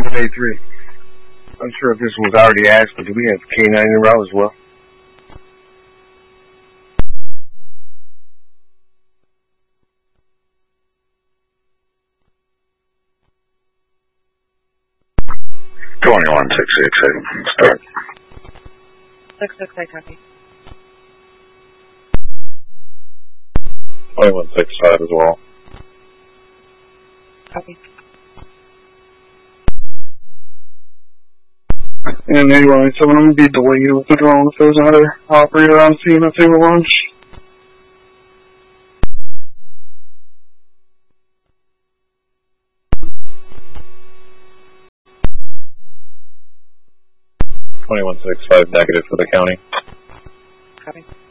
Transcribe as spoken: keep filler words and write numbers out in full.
one eighty-three. I'm sure if this was already asked, but do we have K nine en route as well? twenty-one six six eight, start. six six eight, copy. twenty-one six five as well. Copy. And anyway, so I'm going to be delayed with the drone if there's another operator on scene if they will launch. twenty-one six five negative for the county. Copy.